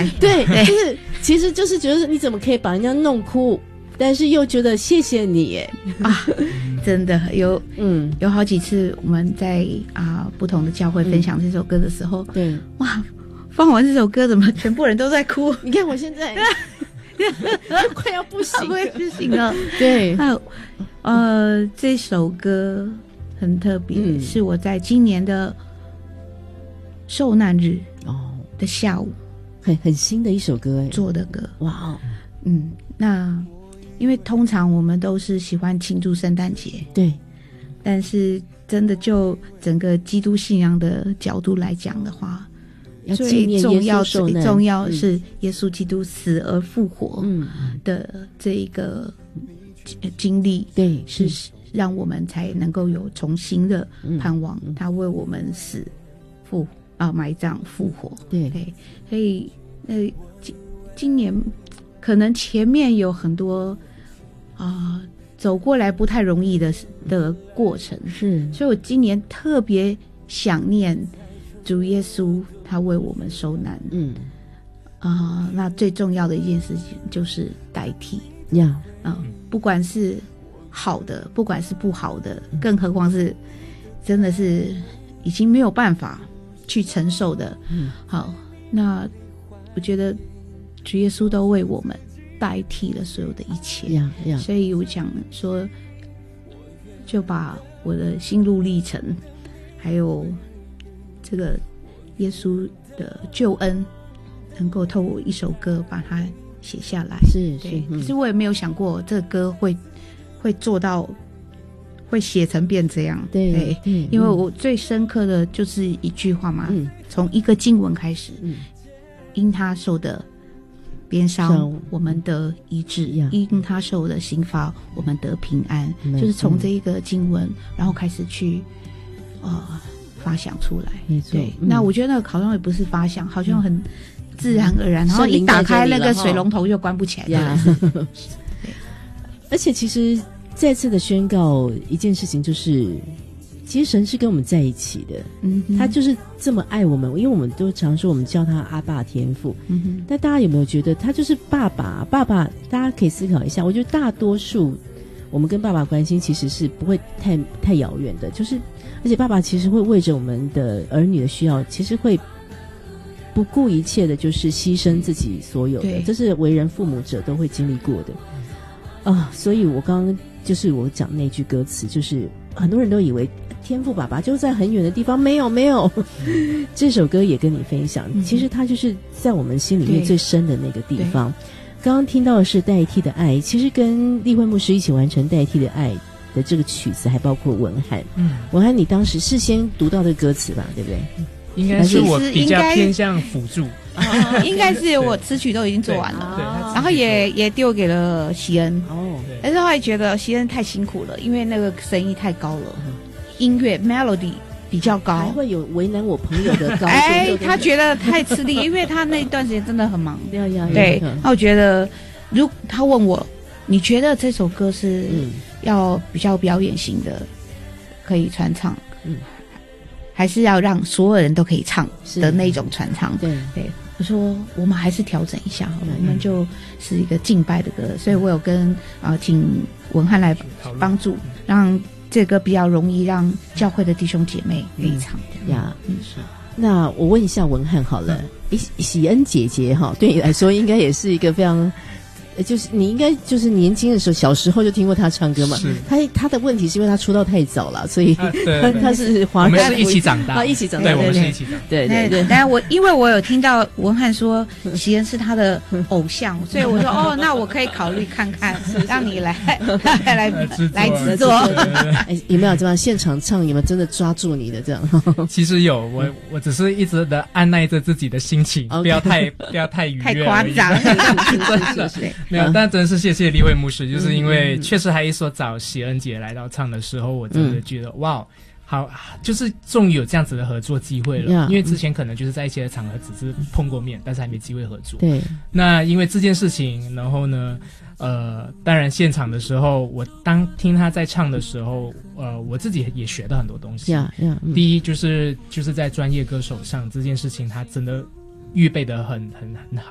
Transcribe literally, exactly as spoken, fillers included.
来。 对，就是其实就是觉得你怎么可以把人家弄哭，但是又觉得谢谢你耶啊，真的有嗯有好几次我们在啊、不同的教会分享这首歌的时候，对、嗯、哇，放完这首歌怎么全部人都在哭？ 你看我现在快要不行了， 快不行了。 对， 还有呃这首歌很特别、嗯，是我在今年的受难日哦的下午， 很很新的一首歌做的歌。 哇哦， 嗯，那因为通常我们都是喜欢庆祝圣诞节， 对， 但是真的就整个基督信仰的角度来讲的话，最重要最重要是耶稣基督死而复活的这一个经历，对，是让我们才能够有重新的盼望。嗯、他为我们死复啊埋葬复活，对，对，所以呃今今年可能前面有很多啊、呃、走过来不太容易的的过程，是，所以我今年特别想念主耶稣。他为我们受难，嗯，啊、呃，那最重要的一件事情就是代替呀，啊、呃，不管是好的，不管是不好的，更何况是真的是已经没有办法去承受的，嗯，好，那我觉得主耶稣都为我们代替了所有的一切，呀呀，所以我想说，就把我的心路历程，还有这个耶稣的救恩能够透过一首歌把它写下来，是对、嗯、可是我也没有想过这个歌会会做到会写成变这样， 对, 对、嗯、因为我最深刻的就是一句话嘛，从、嗯、一个经文开始、嗯、因他受的鞭伤我们得医治、嗯、因他受的刑罚我们得平安、嗯、就是从这一个经文然后开始去呃发想出来，对、嗯，那我觉得那个好像也不是发想，好像很自然而然，嗯、然后一打开那个水龙头就关不起来。对， 而且其实再次的宣告一件事情，就是其实神是跟我们在一起的，嗯，他就是这么爱我们，因为我们都常说我们叫他阿爸天父，嗯哼，但大家有没有觉得他就是爸爸？爸爸，大家可以思考一下，我觉得大多数我们跟爸爸关系其实是不会太太遥远的，就是。而且爸爸其实会为着我们的儿女的需要，其实会不顾一切的，就是牺牲自己所有的，这是为人父母者都会经历过的啊、呃。所以我刚刚就是我讲那句歌词，就是很多人都以为天父爸爸就在很远的地方，没有没有。这首歌也跟你分享，其实它就是在我们心里面最深的那个地方。刚刚听到的是代替的爱，其实跟立慧牧师一起完成代替的爱的这个曲子，还包括文翰。嗯，文翰，你当时是先读到这个歌词吧，对不对？ 应该是我比较偏向辅助， 应该是我词曲都已经做完了，对，然后也也丢给了席恩。哦，但是后来觉得席恩太辛苦了，因为那个声音太高了，嗯、音乐 melody 比较高， 还会有为难我朋友的高。 哎，他觉得太吃力，因为他那段时间真的很忙。对，那我觉得，如他问我，你觉得这首歌是？嗯要比较表演型的可以传唱，嗯，还是要让所有人都可以唱的那种传唱？对对，我说我们还是调整一下好了，我们就是一个敬拜的歌，所以我有跟啊、呃、请文翰来帮助，让这个比较容易让教会的弟兄姐妹可以唱的呀。 嗯，是。那我问一下文翰好了，嗯、喜恩姐姐哈，对你来说应该也是一个非常。就是你应该就是年轻的时候，小时候就听过他唱歌嘛。他他的问题是因为他出道太早了，所以、啊、对对对他他是华人， 我们是一起长大， 啊，一起长大， 对，我们是一起长大。 对对对。 但我因为我有听到文翰说席恩是他的偶像，所以我说哦，那我可以考虑看看，让你来来来来制作。 哎，有没有这样现场唱？有没有真的抓住你的这样？ 其实有，我我只是一直的按耐着自己的心情， okay. 不要太不要太愉悦， 太夸张。 真的是没有，但真的是谢谢立慧牧师，就是因为确实还一说找喜恩姐来到唱的时候，我真的觉得、嗯、哇，好，就是终于有这样子的合作机会了。Yeah, 因为之前可能就是在一些场合只是碰过面，但是还没机会合作。对，那因为这件事情，然后呢，呃，当然现场的时候，我当听他在唱的时候，呃，我自己也学到很多东西。Yeah, yeah, 嗯、第一就是就是在专业歌手上这件事情，他真的预备的很很很好。